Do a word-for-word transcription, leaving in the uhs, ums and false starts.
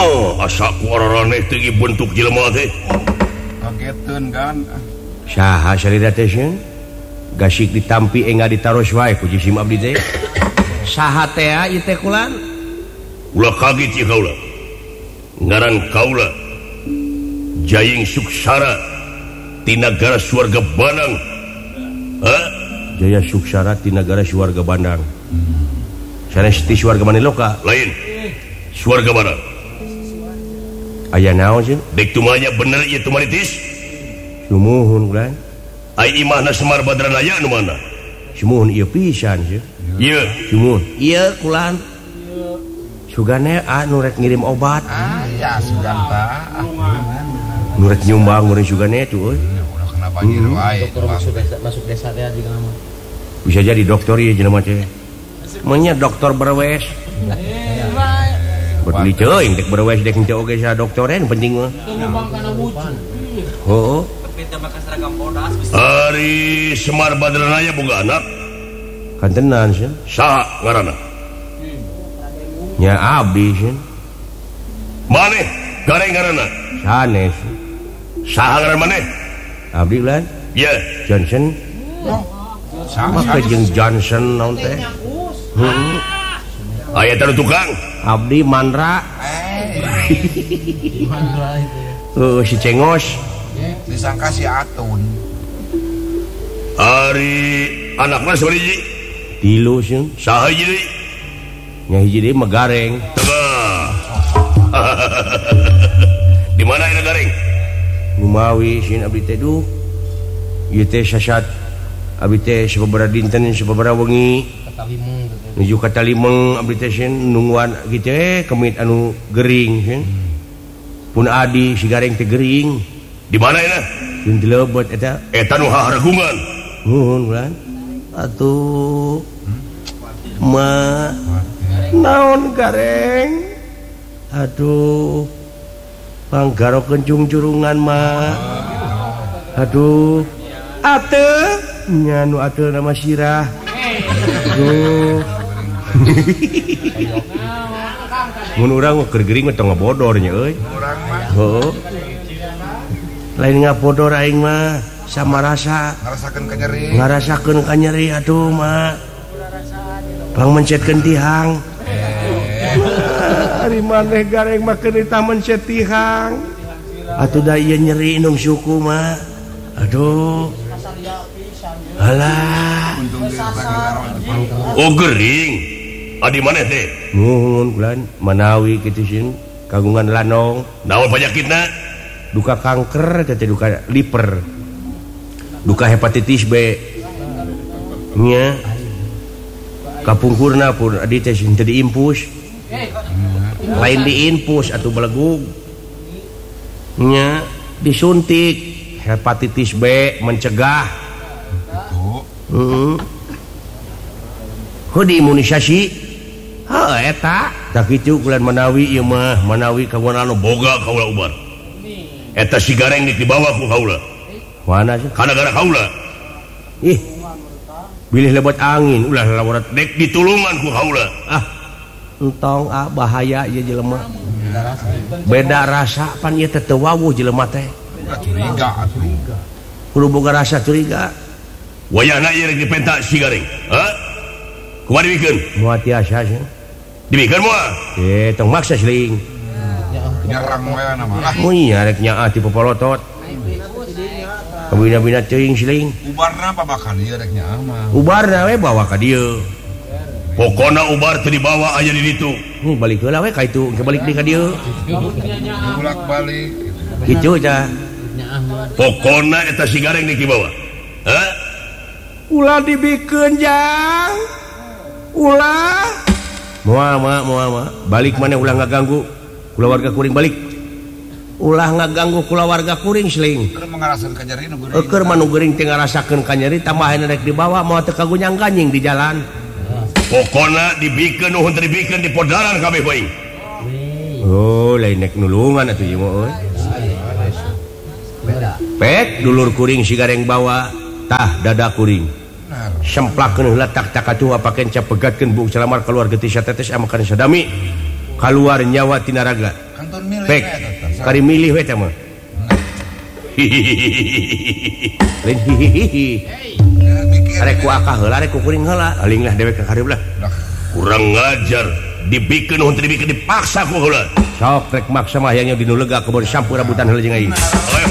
oh asaku orang-orang tinggi bentuk jelema teh kagetun kan saha salira teh gasik ditampi enggak ditaros wae ku jisim abdi teh saha teh ieu teh kulan ulah kaget ya kaula ngaran kaula Jaying Suksara ti nagara Swarga Bandang ha Jaya Suksara ti nagara Swarga Bandang sanes ti Swarga Maniloka lain Swarga Bandang aya naon sih dek tumanya bener ieu tumaritis sumuhun kulan ai imahna Semar Badranaya anu mana sumuhun ieu pisan sih ieu sumuhun ieu kulan sugane anu rek ngirim obat ah ya suganta nu rek nyumbang urang sugane tuh euy udah kenapa ngiru wae dokter masuk desa masuk desa teh juga mah bisa jadi dokter ieu jelema teh menya dokter berwes betul ceuing dek berwes dek henteu oge sa doktoren penting mah nyumbang kana wujud heuh Ari Semar Badranaya boga anak kantenan sih saha ngaranna nya abdi sih maneh gareng ngaranna sanes saha ngaran maneh abdi lan ya Johnson maka jeung Johnson naon teh heeh aya tanu tukang abdi Mandra Mandra itu heuh si Cengos disangka si Atun Ari anakna sabari tilu sih saha hiji nya hiji deui mah gareng tengah di mana ini gareng Lumawi sih abdi teh duh ieu teh sasat abdi teh sababaraha dinten sababaraha wengi katalimeng gitu nuju ka Talimeng abdi teh sieun nungguan kitu teh kemit anu gering sieun pun adi si gareng teh gering di mana ini jeung dilebet eta eta nu haragungan nuhun ulan atuh ma naon gareng aduh panggarokeun cungcurungan mah aduh ateu nya nu ateu nama sirah aduh mun urang keur gering tong ngabodor nya euy urang mah heuh lain ngabodor aing mah sama rasa ngarasakeun kanyeri ngarasakeun kanyeri aduh mah pang mencetkeun tihang ari maneh gareng mah keur ditah mencet tihang atuh da ieu nyeri inung suku mah aduh alah oh gering adi maneh teh nuhun kulan manawi kitu sieun kagungan lanong naon panyakitna duka kanker teh duka liver duka hepatitis B nya kapungkurna pun adi teh teu diimpus lain diinpus atuh belegug nya disuntik hepatitis B mencegah heeh hmm. diimunisasi heuh eta tah kitu kulan manawi ieu mah manawi kagungan anu boga kaula ubar eta si gareng nih dibawa ku kaula mana sih kana gara kaula ih bilih lebat angin ulah lawarat dek ditulungan ku kaula ah entong ah bahaya ieu jelema beda rasa pan ieu teh teu wawuh jelema teh curiga curiga kudu boga rasa curiga wayahna ieu rek dipenta si gareng ha kumaha dibikeun moal tiasa sih dibikeun moal eh tong maksa sling nyerang we nama ah mun nya rek nyaah ti popolotot kabina-bina teuing sling ubarna apa bakal ieu rek nyaah mah ubarna we bawa ka dieu pokona ubar teu dibawa aya di ditu nih balik heula we ka itu ke balik deui ka dieu bolak-balik kitu tah pokona eta si gareng nih dibawa ha ulah dibikeun jang ulah moal moal moal moal balik maneh ulah ngaganggu kula warga kuring balik ulah ngaganggu kula warga kuring sling keur ngarasakeun kanyeri nu geuring keur manu geuring teh ngarasakeun kanyeri tambahan rek dibawa moal teu kagunyang ganying di jalan pokona dibikeun nuhun teu dibikeun di podaran kabeh bae oh lain nek nulungan atuh ieu mah euy pek dulur kuring si gareng bawa tah dada kuring semplakeun heula tak tak atuh apakeun capegatkeun buk calamar keluarga ti satetes amakan sadami keluar nyawa tinaraga Kantor milih pek ya, tetap. kari milih we teh mah lain hihihi Ya, mikir. arek ku akah heula arek ku kuring heula aling lah dewek ka karib lah Dah. kurang ngajar dibikin untuk dibikin dipaksa ku heula sok rek maksa mah hayangnya dinu lega kebon sampu rambutan heula jeung aing